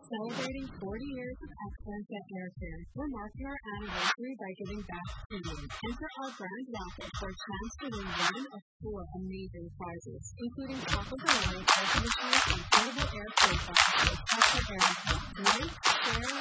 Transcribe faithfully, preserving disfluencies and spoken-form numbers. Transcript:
Celebrating forty years of excellence at airfare, we're marking our anniversary by giving back to premium. Enter our grand raffle for a chance to win one of four amazing prizes, including top of the line air conditioning